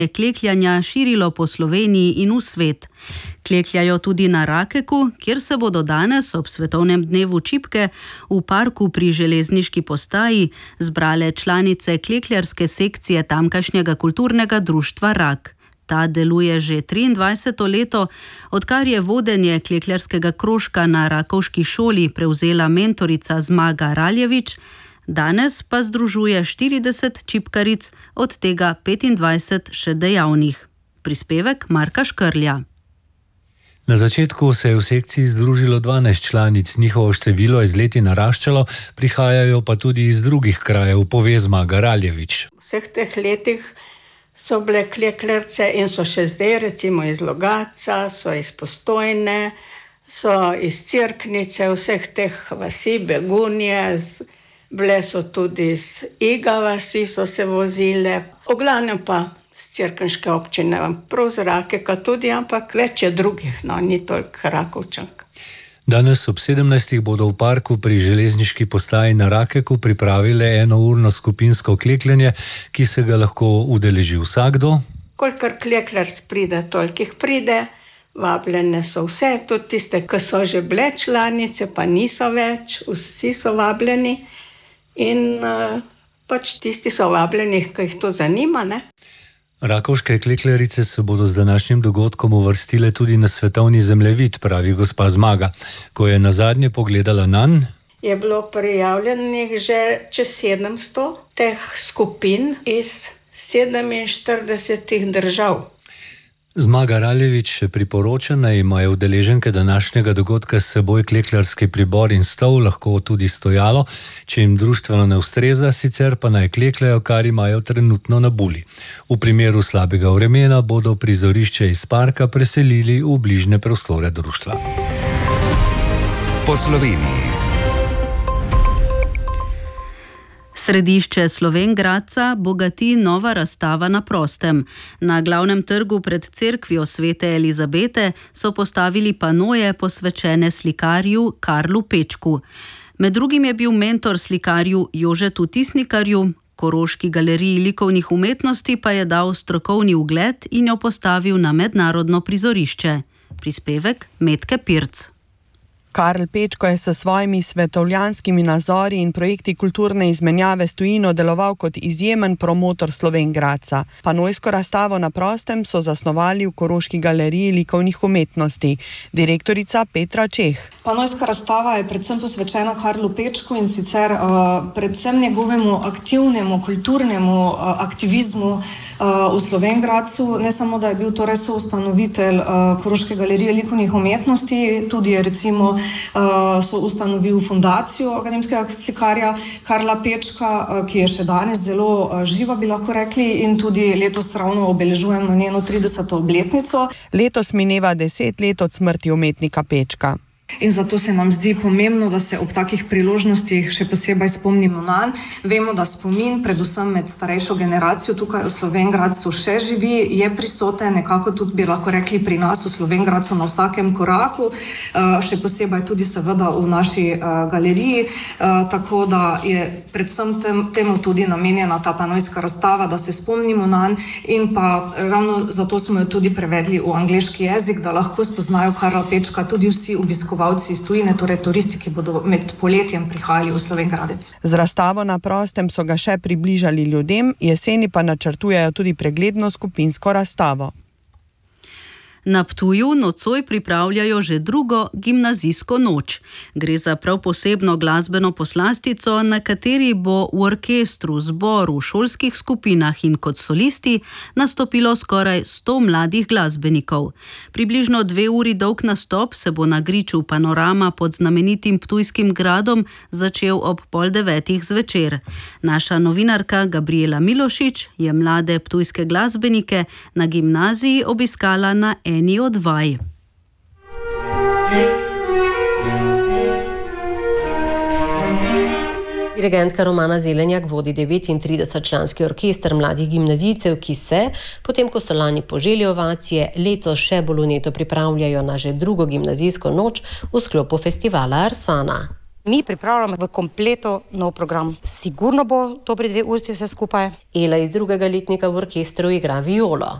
klekljanja širilo po Sloveniji in v svet. Klekljajo tudi na Rakeku, kjer se bodo danes ob svetovnem dnevu čipke v parku pri železniški postaji zbrale članice klekljarske sekcije tamkajšnjega kulturnega društva Rak. Ta deluje že 23. leto, odkar je vodenje klekljarskega krožka na rakovški šoli prevzela mentorica Zmaga Raljevič. Danes pa združuje 40 čipkaric, od tega 25 še dejavnih. Prispevek Marka Škrlja. Na začetku se je v sekciji združilo 12 članic, njihovo število je z leti naraščalo, prihajajo pa tudi iz drugih krajev, pove Zmaga Raljevič. V vseh teh letih so bile klekljarce in so še zdaj, recimo iz Logatca, so iz Postojne, so iz Cerknice, vseh teh vasi, Begunje, bile so tudi iz Iga vasi, so se vozile, v glavnem pa z cerkniške občine, prav z Rakeka tudi, ampak več je drugih, ni toliko Rakovčank. Danes ob 17. bodo v parku pri železniški postaji na Rakeku pripravile enourno skupinsko klekljanje, ki se ga lahko udeleži vsakdo. Kolikor klekljarc pride, toliko jih pride, vabljene so vse, tudi tiste, ki so že bile članice, pa niso več, vsi so vabljeni in pač tisti so vabljeni, ki jih to zanima, ne. Rakovške klekljarice se bodo z današnjim dogodkom uvrstile tudi na svetovni zemljevid, pravi gospa Zmaga. Ko je nazadnje pogledala nanj, je bilo prijavljenih že čez 700 teh skupin iz 47 držav. Zmaga Raljevič še priporoča, naj imajo udeleženke današnjega dogodka s seboj klekljarski pribor in stol, lahko tudi stojalo, če jim društveno ne ustreza, sicer pa naj klekljajo, kar imajo trenutno na buli. V primeru slabega vremena bodo prizorišče iz parka preselili v bližnje prostore društva. Po Sloveniji. Središče Slovenj Gradca bogati nova razstava na prostem. Na glavnem trgu pred cerkvijo Svete Elizabete so postavili panoje posvečene slikarju Karlu Pečku. Med drugim je bil mentor slikarju Jožetu Tisnikarju, Koroški galeriji likovnih umetnosti pa je dal strokovni ugled in jo postavil na mednarodno prizorišče. Prispevek Metke Pirc. Karl Pečko je s svojimi svetovljanskimi nazori in projekti kulturne izmenjave s tujino deloval kot izjemen promotor Slovenj Gradca. Panojsko razstavo na prostem so zasnovali v Koroški galeriji likovnih umetnosti. Direktorica Petra Čeh. Panojska razstava je predvsem posvečena Karlu Pečku in sicer predvsem njegovemu aktivnemu kulturnemu aktivizmu v Slovenj Gradcu. Ne samo, da je bil torej soustanovitelj Koroške galerije likovnih umetnosti, tudi je recimo so ustanovil fundacijo akademskega slikarja Karla Pečka, ki je še danes zelo živa, bi lahko rekli, in tudi letos ravno obeležujemo njeno 30. obletnico. Letos mineva 10 let od smrti umetnika Pečka. In zato se nam zdi pomembno, da se ob takih priložnostih še posebej spomnimo nanj. Vemo, da spomin, predvsem med starejšo generacijo tukaj v Slovenj Gradcu še živi, je prisoten, nekako tudi bi lahko rekli pri nas v Slovenj Gradcu na vsakem koraku, še posebej tudi seveda v naši galeriji, tako da je predvsem temu tudi namenjena ta panojska razstava, da se spomnimo nanj in pa ravno zato smo jo tudi prevedli v angleški jezik, da lahko spoznajo Karla Pečka tudi vsi obiskovalci iz tujine, torej turisti, ki bodo med poletjem prihajali v Slovenj Gradec. Z razstavo na prostem so ga še približali ljudem, jeseni pa načrtujejo tudi pregledno skupinsko razstavo. Na Ptuju nocoj pripravljajo že drugo gimnazijsko noč. Gre za prav posebno glasbeno poslastico, na kateri bo v orkestru, zboru, šolskih skupinah in kot solisti nastopilo skoraj 100 mladih glasbenikov. Približno 2 uri dolg nastop se bo na griču Panorama pod znamenitim Ptujskim gradom začel ob 8:30 zvečer. Naša novinarka Gabriela Milošič je mlade ptujske glasbenike na gimnaziji obiskala na eni od vaj. Dirigentka Romana Zelenjak vodi 39-članski orkester mladih gimnazijcev, ki se, potem ko so lani poželi ovacije, letos še bolj vneto pripravljajo na že drugo gimnazijsko noč v sklopu festivala Arsana. Mi pripravljamo v kompletu nov program. Sigurno bo dobri 2 uri vse skupaj. Ela iz 2. letnika v orkestru igra violo.